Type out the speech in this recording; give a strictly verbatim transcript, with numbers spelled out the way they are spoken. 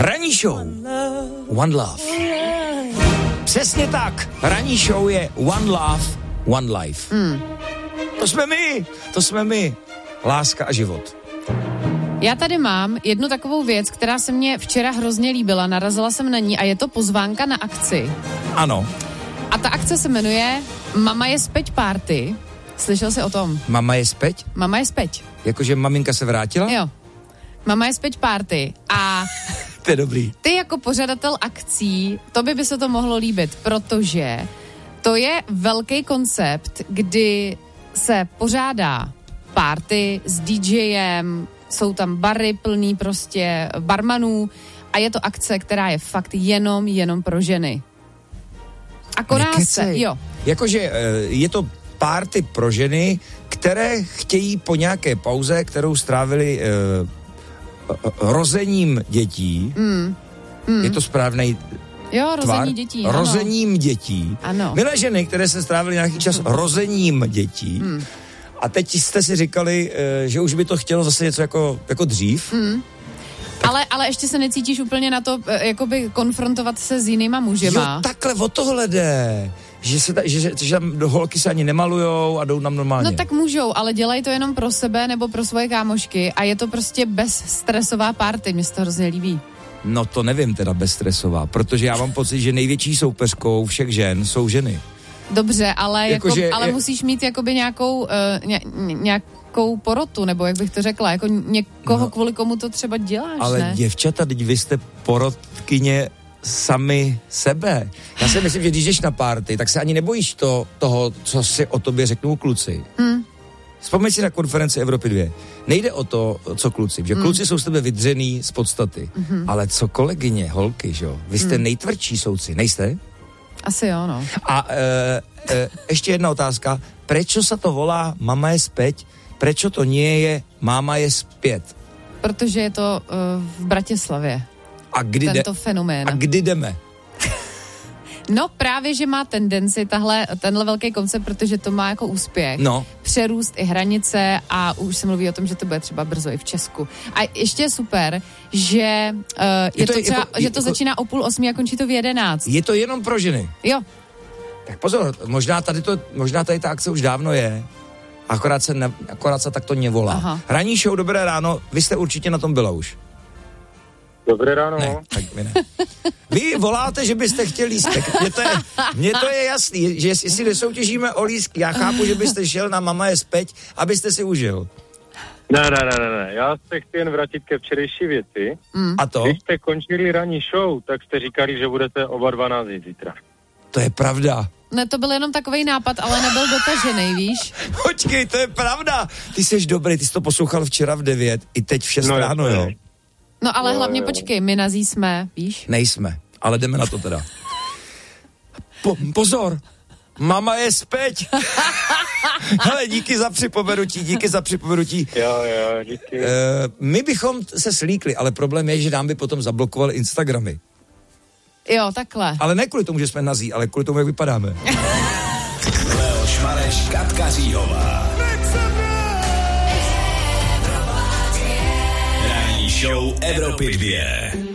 Ranní show. One love. Přesně tak. Ranní show je one love, one life. Hmm. To jsme my. To jsme my. Láska a život. Já tady mám jednu takovou věc, která se mně včera hrozně líbila. Narazila jsem na ní a je to pozvánka na akci. Ano. A ta akce se jmenuje Mama je speť party. Slyšel jsi o tom? Mama je speť? Mama je speť. Jakože maminka se vrátila? Jo. Mama je speť party. A to je dobrý. Ty jako pořadatel akcí, tobě by se to mohlo líbit, protože to je velký koncept, kdy se pořádá party s DJem, jsou tam bary plný prostě barmanů a je to akce, která je fakt jenom, jenom pro ženy. A koná se, jo. Jakože je to party pro ženy, které chtějí po nějaké pauze, kterou strávili uh, rozením dětí. Mm. Mm. Je to správnej Jo, rození tvar? dětí. Rozením ano. dětí. Ano. Milé ženy, které se strávili nějaký čas rozením dětí. Mm. A teď jste si říkali, že už by to chtělo zase něco jako, jako dřív. Mm. Ale, ale ještě se necítíš úplně na to, jakoby konfrontovat se s jinýma mužema. Jo, takhle, o tohle jde. Že, se ta, že, že, že tam holky se ani nemalujou a jdou nám normálně. No tak můžou, ale dělají to jenom pro sebe nebo pro svoje kámošky a je to prostě bezstresová party, mně se to hrozně líbí. No to nevím teda bezstresová, protože já mám pocit, že největší soupeřkou všech žen jsou ženy. Dobře, ale, jako, jako, že, ale je... musíš mít jakoby nějakou, uh, ně, nějakou porotu, nebo jak bych to řekla, jako někoho, no, kvůli komu to třeba děláš, ale ne? děvčata, teď vy jste porotkyně sami sebe. Já si myslím, že když jdeš na party, tak se ani nebojíš to, toho, co si o tobě řeknou kluci. Hmm. Vzpomeň si na konferenci Evropy dvě. Nejde o to, co kluci, že hmm. kluci jsou z tebe vydřený z podstaty, hmm. ale co kolegyně, holky, že jo? Vy jste hmm. nejtvrdší souci, nejste? Asi jo, no. A e, e, ještě jedna otázka. Prečo sa to volá Mama je späť? Prečo to nie je Máma je zpět? Protože je to uh, v Bratislavě. A kdy Tento de- fenomén. A kdy jdeme? No právě, že má tendenci tahle, tenhle velký koncept, protože to má jako úspěch. No. Přerůst i hranice a už se mluví o tom, že to bude třeba brzo i v Česku. A ještě je super, že, uh, je, je to, to třeba, jako, že to jako, začíná o půl osmi a končí to v jedenáct. Je to jenom pro ženy? Jo. Tak pozor, možná tady, to, možná tady ta akce už dávno je, akorát se, ne, akorát se takto nevolá. Aha. Ranní show, dobré ráno, vy jste určitě na tom byla už. Dobré ráno. Ne, tak vy ne. Vy voláte, že byste chtěli lístek. Mně to je, mně to je jasný, že jestli nesoutěžíme o lístky, já chápu, že byste šel na Mama je späť, abyste si užil. Ne, ne, ne, ne, já se chci jen vrátit ke včerejší věci. Mm. A to? Když jste končili ranní show, tak jste říkali, že budete oba dvanáct zítra. To je pravda. Ne, to byl jenom takovej nápad, ale nebyl dotažený, víš? Počkej, to je pravda. Ty jsi dobrý, ty jsi to poslouchal včera v devět i teď v šest no, ráno, jo? No ale no, hlavně jo. počkej, my nazí jsme, víš? Nejsme, ale jdeme na to teda. Po, pozor, Mama je späť. Hele, díky za připomenutí, díky za připomenutí. Jo, jo, díky. E, my bychom se slíkli, ale problém je, že nám by potom zablokovali Instagramy. Jo, takhle. Ale ne kvůli tomu, že jsme nazí, ale kvůli tomu, jak vypadáme. Leoš Mareš, Katka Říhová. Ranní show Evropy dvě.